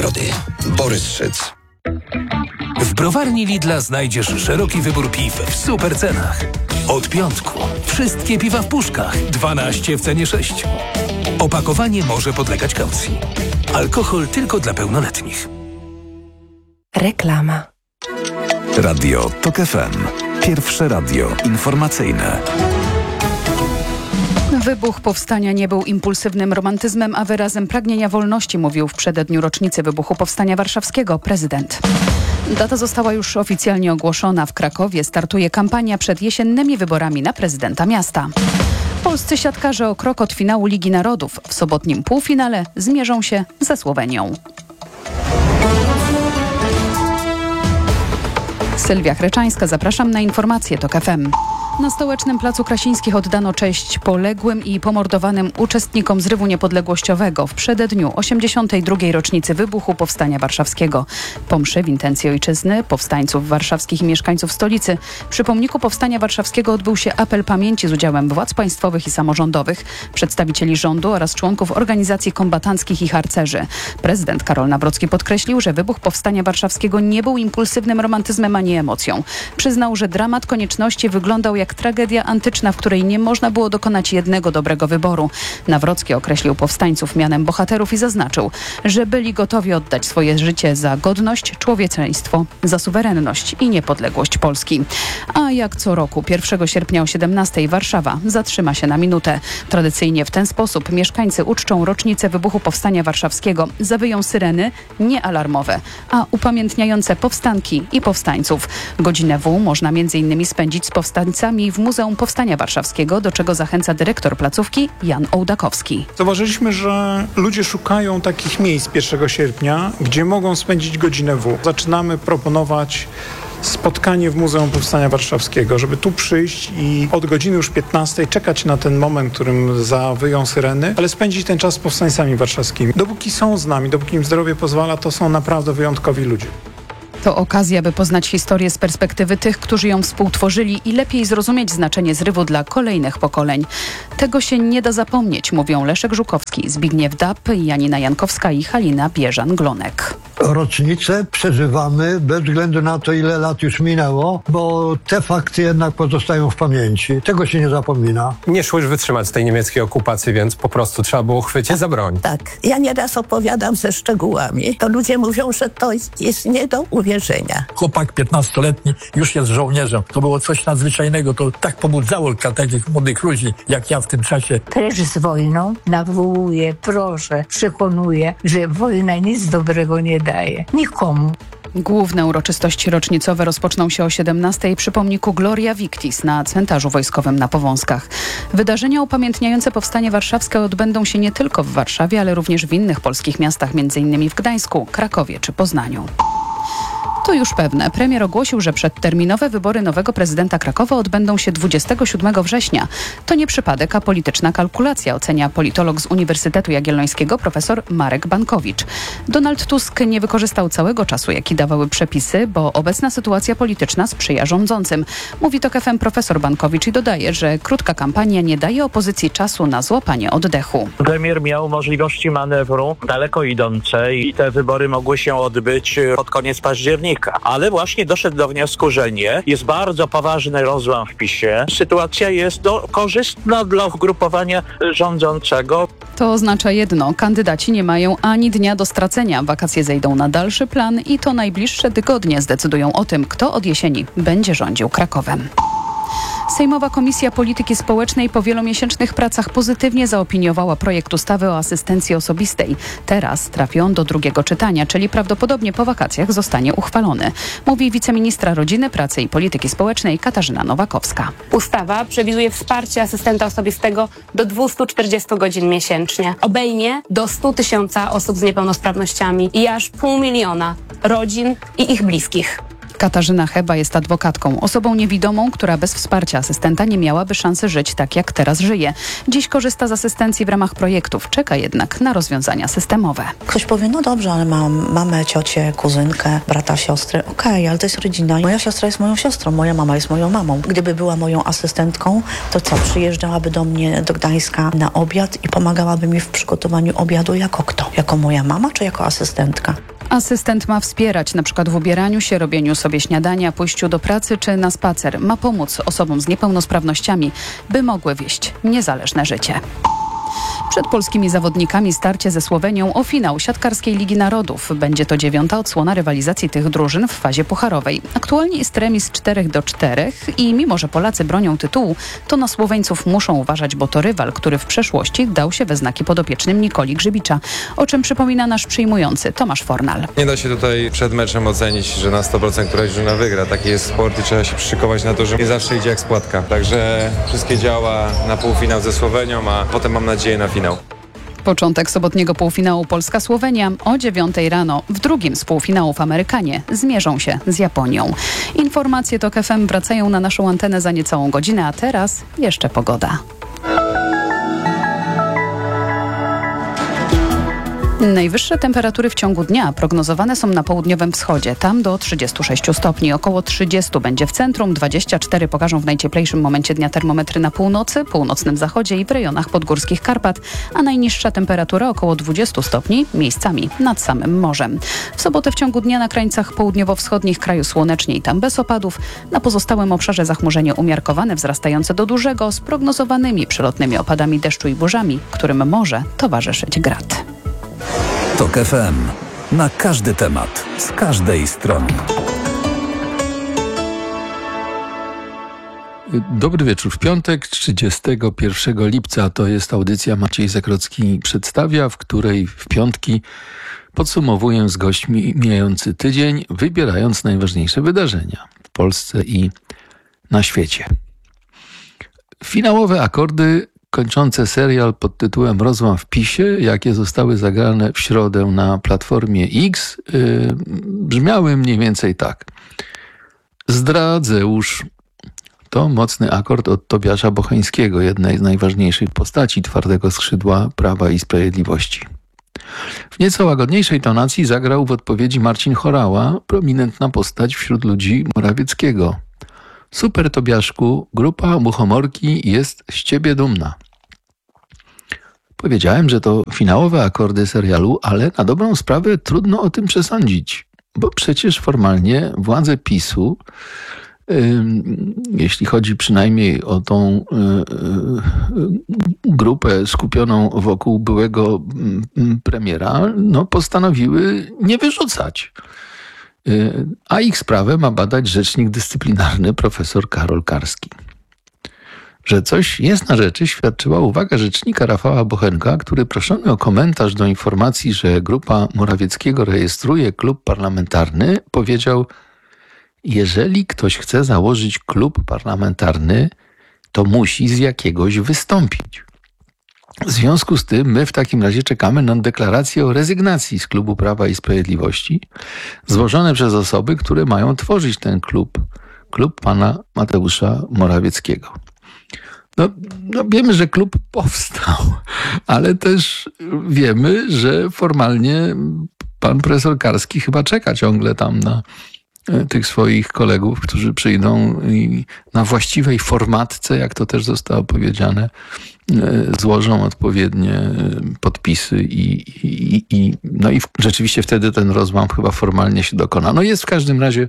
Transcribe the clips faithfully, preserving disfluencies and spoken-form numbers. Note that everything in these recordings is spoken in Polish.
nagrody. Borys Szyc. W browarni Lidla znajdziesz szeroki wybór piw w super cenach. Od piątku wszystkie piwa w puszkach, dwanaście w cenie sześciu. Opakowanie może podlegać kaucji. Alkohol tylko dla pełnoletnich. Reklama. Radio TOK F M. Pierwsze radio informacyjne. Wybuch powstania nie był impulsywnym romantyzmem, a wyrazem pragnienia wolności, mówił w przededniu rocznicy wybuchu Powstania Warszawskiego prezydent. Data została już oficjalnie ogłoszona. W Krakowie startuje kampania przed jesiennymi wyborami na prezydenta miasta. Polscy siatkarze o krok od finału Ligi Narodów. W sobotnim półfinale zmierzą się ze Słowenią. Sylwia Chreczańska, zapraszam na informacje TOK F M. Na stołecznym placu Krasińskich oddano cześć poległym i pomordowanym uczestnikom zrywu niepodległościowego w przededniu osiemdziesiątej drugiej rocznicy wybuchu Powstania Warszawskiego. Po mszy w intencji ojczyzny, powstańców warszawskich i mieszkańców stolicy przy pomniku Powstania Warszawskiego odbył się apel pamięci z udziałem władz państwowych i samorządowych, przedstawicieli rządu oraz członków organizacji kombatanckich i harcerzy. Prezydent Karol Nawrocki podkreślił, że wybuch Powstania Warszawskiego nie był impulsywnym romantyzmem ani emocją. Przyznał, że dramat konieczności wyglądał jak tragedia antyczna, w której nie można było dokonać jednego dobrego wyboru. Nawrocki określił powstańców mianem bohaterów i zaznaczył, że byli gotowi oddać swoje życie za godność, człowieczeństwo, za suwerenność i niepodległość Polski. A jak co roku, pierwszego sierpnia o siedemnastej Warszawa zatrzyma się na minutę. Tradycyjnie w ten sposób mieszkańcy uczczą rocznicę wybuchu Powstania Warszawskiego. Zawyją syreny niealarmowe, a upamiętniające powstanki i powstańców. Godzinę W można między innymi spędzić z powstańcami w Muzeum Powstania Warszawskiego, do czego zachęca dyrektor placówki Jan Ołdakowski. Zauważyliśmy, że ludzie szukają takich miejsc pierwszego sierpnia, gdzie mogą spędzić godzinę W. Zaczynamy proponować spotkanie w Muzeum Powstania Warszawskiego, żeby tu przyjść i od godziny już piętnastej czekać na ten moment, w którym zawyją syreny, ale spędzić ten czas z powstańcami warszawskimi. Dopóki są z nami, dopóki im zdrowie pozwala, to są naprawdę wyjątkowi ludzie. To okazja, by poznać historię z perspektywy tych, którzy ją współtworzyli i lepiej zrozumieć znaczenie zrywu dla kolejnych pokoleń. Tego się nie da zapomnieć, mówią Leszek Żukowski, Zbigniew Dap, Janina Jankowska i Halina Bieżan-Glonek. Rocznicę przeżywamy bez względu na to, ile lat już minęło, bo te fakty jednak pozostają w pamięci. Tego się nie zapomina. Nie szło już wytrzymać z tej niemieckiej okupacji, więc po prostu trzeba było chwycić za broń. Tak. Ja nieraz opowiadam ze szczegółami. To ludzie mówią, że to jest, jest nie do uwierzenia. Chłopak piętnastoletni już jest żołnierzem. To było coś nadzwyczajnego. To tak pobudzało dla takich młodych ludzi, jak ja w tym czasie. Precz z wojną, nawołuję, proszę, przekonuję, że wojna nic dobrego nie daje. Nikomu. Główne uroczystości rocznicowe rozpoczną się o siedemnastej przy pomniku Gloria Victis na cmentarzu wojskowym na Powązkach. Wydarzenia upamiętniające Powstanie Warszawskie odbędą się nie tylko w Warszawie, ale również w innych polskich miastach, m.in. w Gdańsku, Krakowie czy Poznaniu. To już pewne. Premier ogłosił, że przedterminowe wybory nowego prezydenta Krakowa odbędą się dwudziestego siódmego września. To nie przypadek, a polityczna kalkulacja, ocenia politolog z Uniwersytetu Jagiellońskiego profesor Marek Bankowicz. Donald Tusk nie wykorzystał całego czasu, jaki dawały przepisy, bo obecna sytuacja polityczna sprzyja rządzącym. Mówi TOK F M profesor Bankowicz i dodaje, że krótka kampania nie daje opozycji czasu na złapanie oddechu. Premier miał możliwości manewru daleko idące i te wybory mogły się odbyć pod koniec października. Ale właśnie doszedł do wniosku, że nie. Jest bardzo poważny rozłam w PiSie. Sytuacja jest do, korzystna dla ugrupowania rządzącego. To oznacza jedno. Kandydaci nie mają ani dnia do stracenia. Wakacje zejdą na dalszy plan i to najbliższe tygodnie zdecydują o tym, kto od jesieni będzie rządził Krakowem. Sejmowa Komisja Polityki Społecznej po wielomiesięcznych pracach pozytywnie zaopiniowała projekt ustawy o asystencji osobistej. Teraz trafi on do drugiego czytania, czyli prawdopodobnie po wakacjach zostanie uchwalony. Mówi wiceministra Rodziny, Pracy i Polityki Społecznej Katarzyna Nowakowska. Ustawa przewiduje wsparcie asystenta osobistego do dwieście czterdzieści godzin miesięcznie. Obejmie do stu tysięcy osób z niepełnosprawnościami i aż pół miliona rodzin i ich bliskich. Katarzyna Heba jest adwokatką, osobą niewidomą, która bez wsparcia asystenta nie miałaby szansy żyć tak, jak teraz żyje. Dziś korzysta z asystencji w ramach projektów, czeka jednak na rozwiązania systemowe. Ktoś powie, no dobrze, ale mam mamę, ciocię, kuzynkę, brata, siostrę. Okej, okay, ale to jest rodzina. Moja siostra jest moją siostrą, moja mama jest moją mamą. Gdyby była moją asystentką, to co, przyjeżdżałaby do mnie do Gdańska na obiad i pomagałaby mi w przygotowaniu obiadu jako kto? Jako moja mama czy jako asystentka? Asystent ma wspierać na przykład w ubieraniu się, robieniu sobie śniadania, pójściu do pracy czy na spacer. Ma pomóc osobom z niepełnosprawnościami, by mogły wieść niezależne życie. Przed polskimi zawodnikami starcie ze Słowenią o finał siatkarskiej Ligi Narodów. Będzie to dziewiąta odsłona rywalizacji tych drużyn w fazie pucharowej. Aktualnie jest remis cztery do czterech i mimo, że Polacy bronią tytułu, to na Słoweńców muszą uważać, bo to rywal, który w przeszłości dał się we znaki podopiecznym Nikoli Grzybicza, o czym przypomina nasz przyjmujący Tomasz Fornal. Nie da się tutaj przed meczem ocenić, że na sto procent któraś drużyna wygra. Taki jest sport i trzeba się przyszykować na to, że nie zawsze idzie jak spłatka. Także wszystkie działa na półfinał ze Słowenią, a potem mam nadzieję na finał. Początek sobotniego półfinału Polska-Słowenia o dziewiątej rano. W drugim z półfinałów Amerykanie zmierzą się z Japonią. Informacje TOK F M wracają na naszą antenę za niecałą godzinę, a teraz jeszcze pogoda. Najwyższe temperatury w ciągu dnia prognozowane są na południowym wschodzie. Tam do trzydziestu sześciu stopni, około trzydziestu będzie w centrum, dwadzieścia cztery pokażą w najcieplejszym momencie dnia termometry na północy, północnym zachodzie i w rejonach podgórskich Karpat, a najniższa temperatura około dwudziestu stopni, miejscami nad samym morzem. W sobotę w ciągu dnia na krańcach południowo-wschodnich kraju słonecznie i tam bez opadów. Na pozostałym obszarze zachmurzenie umiarkowane, wzrastające do dużego, z prognozowanymi przelotnymi opadami deszczu i burzami, którym może towarzyszyć grad. TOK F M. Na każdy temat, z każdej strony. Dobry wieczór. W piątek, trzydziestego pierwszego lipca, to jest audycja Maciej Zakrocki przedstawia, w której w piątki podsumowuję z gośćmi mijający tydzień, wybierając najważniejsze wydarzenia w Polsce i na świecie. Finałowe akordy kończące serial pod tytułem Rozłam w PiSie, jakie zostały zagrane w środę na Platformie X, yy, brzmiały mniej więcej tak. Zdradzeusz. To mocny akord od Tobiasza Bocheńskiego, jednej z najważniejszych postaci twardego skrzydła Prawa i Sprawiedliwości. W nieco łagodniejszej tonacji zagrał w odpowiedzi Marcin Horała, prominentna postać wśród ludzi Morawieckiego. Super Tobiaszku, grupa Muchomorki jest z ciebie dumna. Powiedziałem, że to finałowe akordy serialu, ale na dobrą sprawę trudno o tym przesądzić, bo przecież formalnie władze PiSu, yy, jeśli chodzi przynajmniej o tą yy, grupę skupioną wokół byłego yy, premiera, no postanowiły nie wyrzucać. A ich sprawę ma badać rzecznik dyscyplinarny profesor Karol Karski. Że coś jest na rzeczy, świadczyła uwaga rzecznika Rafała Bochenka, który proszony o komentarz do informacji, że grupa Morawieckiego rejestruje klub parlamentarny, powiedział: jeżeli ktoś chce założyć klub parlamentarny, to musi z jakiegoś wystąpić. W związku z tym my w takim razie czekamy na deklarację o rezygnacji z klubu Prawa i Sprawiedliwości złożone przez osoby, które mają tworzyć ten klub, klub pana Mateusza Morawieckiego. No, no wiemy, że klub powstał, ale też wiemy, że formalnie pan profesor Karski chyba czeka ciągle tam na tych swoich kolegów, którzy przyjdą i na właściwej formatce, jak to też zostało powiedziane, złożą odpowiednie podpisy i, i, i, no i rzeczywiście wtedy ten rozłam chyba formalnie się dokona. No jest w każdym razie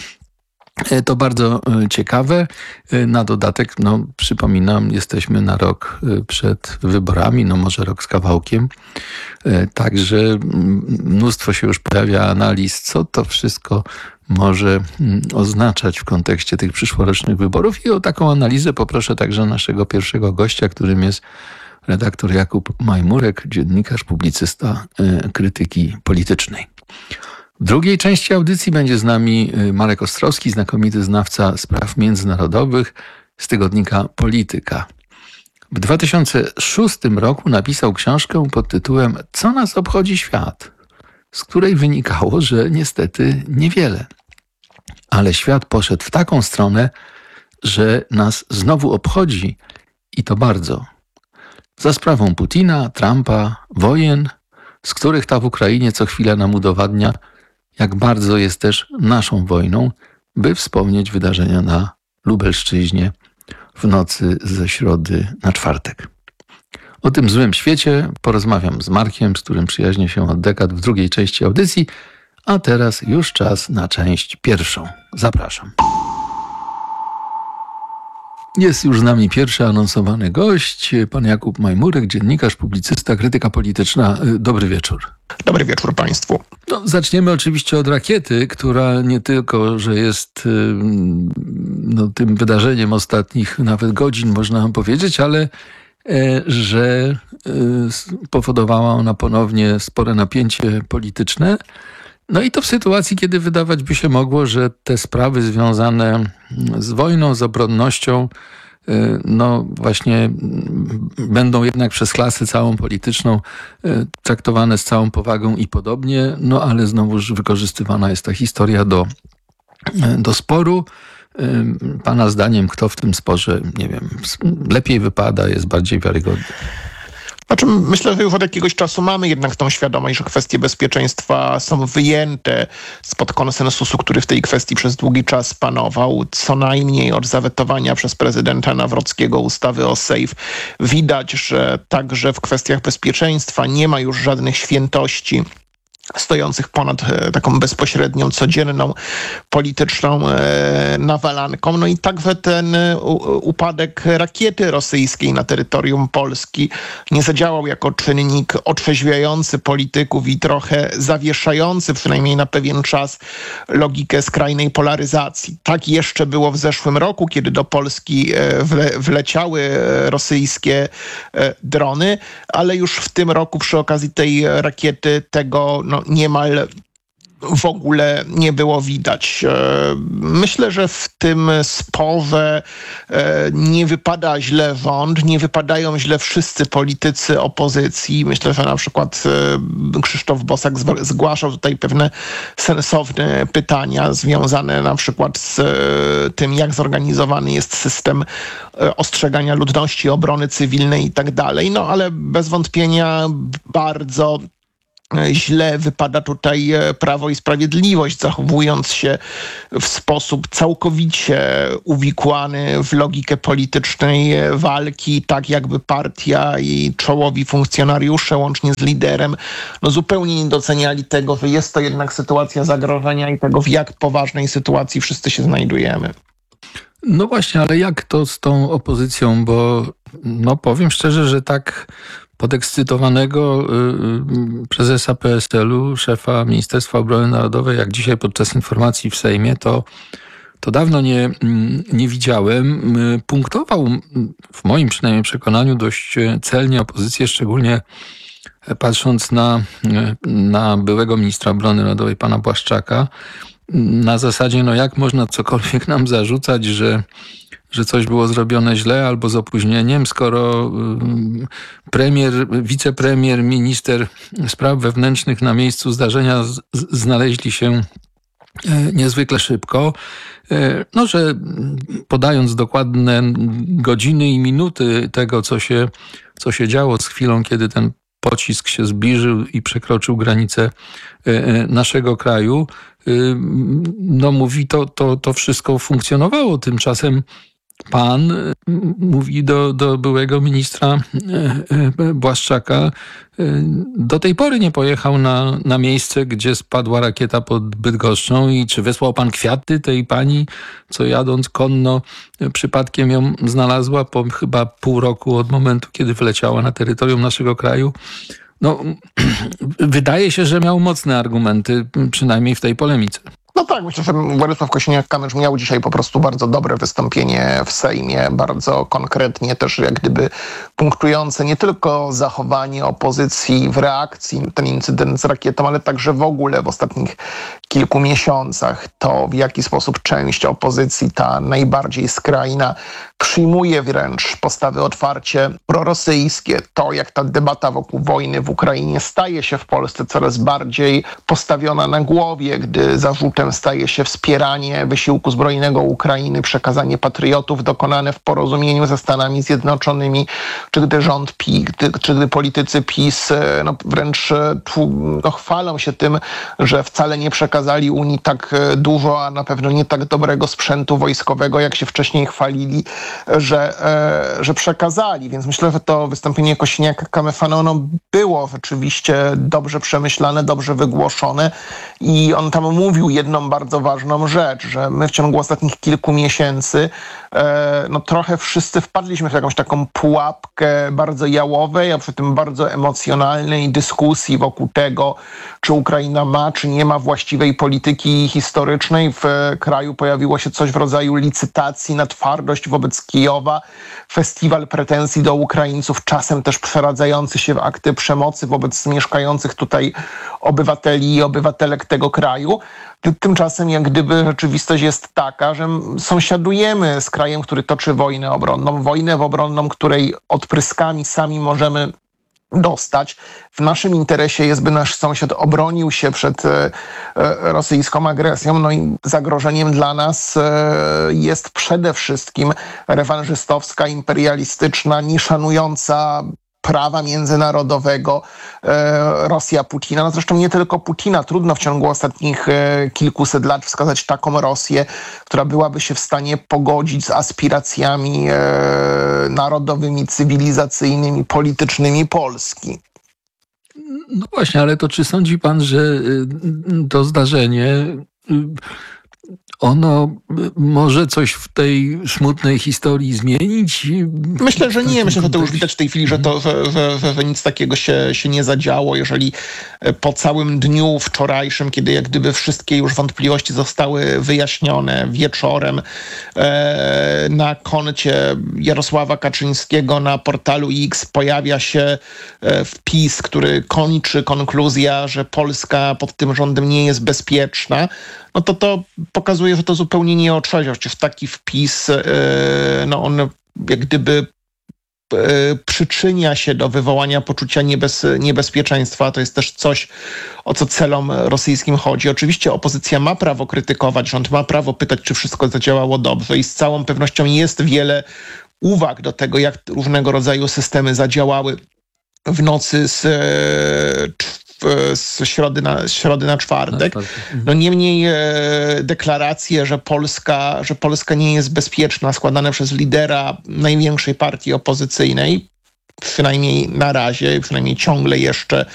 to bardzo ciekawe. Na dodatek, no przypominam, jesteśmy na rok przed wyborami, no może rok z kawałkiem. Także mnóstwo się już pojawia analiz, co to wszystko może oznaczać w kontekście tych przyszłorocznych wyborów. I o taką analizę poproszę także naszego pierwszego gościa, którym jest redaktor Jakub Majmurek, dziennikarz, publicysta krytyki politycznej. W drugiej części audycji będzie z nami Marek Ostrowski, znakomity znawca spraw międzynarodowych z tygodnika Polityka. W dwa tysiące szóstym roku napisał książkę pod tytułem Co nas obchodzi świat?, z której wynikało, że niestety niewiele. Ale świat poszedł w taką stronę, że nas znowu obchodzi i to bardzo. Za sprawą Putina, Trumpa, wojen, z których ta w Ukrainie co chwilę nam udowadnia, jak bardzo jest też naszą wojną, by wspomnieć wydarzenia na Lubelszczyźnie w nocy ze środy na czwartek. O tym złym świecie porozmawiam z Markiem, z którym przyjaźnię się od dekad w drugiej części audycji, A teraz już czas na część pierwszą. Zapraszam. Jest już z nami pierwszy anonsowany gość, pan Jakub Majmurek, dziennikarz, publicysta, krytyka polityczna. Dobry wieczór. Dobry wieczór państwu. No, zaczniemy oczywiście od rakiety, która nie tylko, że jest no, tym wydarzeniem ostatnich nawet godzin, można powiedzieć, ale że powodowała ona ponownie spore napięcie polityczne. No i to w sytuacji, kiedy wydawać by się mogło, że te sprawy związane z wojną, z obronnością, no właśnie będą jednak przez klasę całą polityczną traktowane z całą powagą i podobnie, no ale znowuż wykorzystywana jest ta historia do, do sporu. Pana zdaniem, kto w tym sporze, nie wiem, lepiej wypada, jest bardziej wiarygodny? Znaczy, myślę, że już od jakiegoś czasu mamy jednak tą świadomość, że kwestie bezpieczeństwa są wyjęte spod konsensusu, który w tej kwestii przez długi czas panował. Co najmniej od zawetowania przez prezydenta Nawrockiego ustawy o Sejf widać, że także w kwestiach bezpieczeństwa nie ma już żadnych świętości stojących ponad e, taką bezpośrednią, codzienną polityczną e, nawalanką. No i także ten e, upadek rakiety rosyjskiej na terytorium Polski nie zadziałał jako czynnik otrzeźwiający polityków i trochę zawieszający, przynajmniej na pewien czas, logikę skrajnej polaryzacji. Tak jeszcze było w zeszłym roku, kiedy do Polski e, wle, wleciały rosyjskie e, drony, ale już w tym roku przy okazji tej rakiety tego no, niemal w ogóle nie było widać. Myślę, że w tym sporze nie wypada źle rząd, nie wypadają źle wszyscy politycy opozycji. Myślę, że na przykład Krzysztof Bosak zgłaszał tutaj pewne sensowne pytania związane na przykład z tym, jak zorganizowany jest system ostrzegania ludności, obrony cywilnej i tak dalej. No ale bez wątpienia bardzo źle wypada tutaj Prawo i Sprawiedliwość, zachowując się w sposób całkowicie uwikłany w logikę politycznej walki, tak jakby partia i czołowi funkcjonariusze, łącznie z liderem, no zupełnie nie doceniali tego, że jest to jednak sytuacja zagrożenia i tego, w jak poważnej sytuacji wszyscy się znajdujemy. No właśnie, ale jak to z tą opozycją, bo no powiem szczerze, że tak podekscytowanego prezesa P S L u, szefa Ministerstwa Obrony Narodowej, jak dzisiaj podczas informacji w Sejmie, to, to dawno nie, nie widziałem. Punktował, w moim przynajmniej przekonaniu, dość celnie opozycję, szczególnie patrząc na, na byłego ministra obrony narodowej, pana Błaszczaka, na zasadzie, no jak można cokolwiek nam zarzucać, że że coś było zrobione źle albo z opóźnieniem, skoro premier, wicepremier, minister spraw wewnętrznych na miejscu zdarzenia z, znaleźli się niezwykle szybko. No, że podając dokładne godziny i minuty tego, co się, co się działo z chwilą, kiedy ten pocisk się zbliżył i przekroczył granicę naszego kraju, no mówi, to, to, to wszystko funkcjonowało. Tymczasem pan mówi do, do byłego ministra Błaszczaka, do tej pory nie pojechał na, na miejsce, gdzie spadła rakieta pod Bydgoszczą i czy wysłał pan kwiaty tej pani, co jadąc konno przypadkiem ją znalazła po chyba pół roku od momentu, kiedy wleciała na terytorium naszego kraju. No, wydaje się, że miał mocne argumenty, przynajmniej w tej polemice. No tak, myślę, że Władysław Kosiniak-Kamysz miał dzisiaj po prostu bardzo dobre wystąpienie w Sejmie, bardzo konkretnie też jak gdyby punktujące nie tylko zachowanie opozycji w reakcji na ten incydent z rakietą, ale także w ogóle w ostatnich kilku miesiącach to, w jaki sposób część opozycji, ta najbardziej skrajna, przyjmuje wręcz postawy otwarcie prorosyjskie. To, jak ta debata wokół wojny w Ukrainie staje się w Polsce coraz bardziej postawiona na głowie, gdy zarzutem staje się wspieranie wysiłku zbrojnego Ukrainy, przekazanie patriotów dokonane w porozumieniu ze Stanami Zjednoczonymi, czy gdy rząd PiS, gdy, czy gdy politycy PiS no, wręcz no, chwalą się tym, że wcale nie przekazali Unii tak dużo, a na pewno nie tak dobrego sprzętu wojskowego, jak się wcześniej chwalili. że, e, że przekazali. Więc myślę, że to wystąpienie Kosiniaka-Kamyszana ono było rzeczywiście dobrze przemyślane, dobrze wygłoszone i on tam mówił jedną bardzo ważną rzecz, że my w ciągu ostatnich kilku miesięcy e, no trochę wszyscy wpadliśmy w jakąś taką pułapkę bardzo jałowej, a przy tym bardzo emocjonalnej dyskusji wokół tego, czy Ukraina ma, czy nie ma właściwej polityki historycznej. W kraju pojawiło się coś w rodzaju licytacji na twardość wobec Kijowa, festiwal pretensji do Ukraińców, czasem też przeradzający się w akty przemocy wobec mieszkających tutaj obywateli i obywatelek tego kraju. Tymczasem jak gdyby rzeczywistość jest taka, że sąsiadujemy z krajem, który toczy wojnę obronną, wojnę obronną, której odpryskami sami możemy dostać. W naszym interesie jest, by nasz sąsiad obronił się przed e, rosyjską agresją. No i zagrożeniem dla nas e, jest przede wszystkim rewanżystowska, imperialistyczna, nieszanująca prawa międzynarodowego e, Rosja Putina. No zresztą nie tylko Putina. Trudno w ciągu ostatnich e, kilkuset lat wskazać taką Rosję, która byłaby się w stanie pogodzić z aspiracjami e, narodowymi, cywilizacyjnymi, politycznymi Polski. No właśnie, ale to czy sądzi pan, że to zdarzenie ono może coś w tej smutnej historii zmienić? Myślę, że nie. Myślę, że to już widać w tej chwili, że to że, że, że nic takiego się, się nie zadziało. Jeżeli po całym dniu wczorajszym, kiedy jak gdyby wszystkie już wątpliwości zostały wyjaśnione, wieczorem e, na koncie Jarosława Kaczyńskiego na portalu X pojawia się e, wpis, który kończy konkluzja, że Polska pod tym rządem nie jest bezpieczna, no to to pokazuje, że to zupełnie nie otrzeźwiał. W taki wpis, no on jak gdyby przyczynia się do wywołania poczucia niebez, niebezpieczeństwa. To jest też coś, o co celom rosyjskim chodzi. Oczywiście opozycja ma prawo krytykować, rząd ma prawo pytać, czy wszystko zadziałało dobrze i z całą pewnością jest wiele uwag do tego, jak różnego rodzaju systemy zadziałały w nocy z z środy na, z środy na czwartek. No niemniej e, deklaracje, że Polska, że Polska nie jest bezpieczna, składane przez lidera największej partii opozycyjnej, przynajmniej na razie, przynajmniej ciągle jeszcze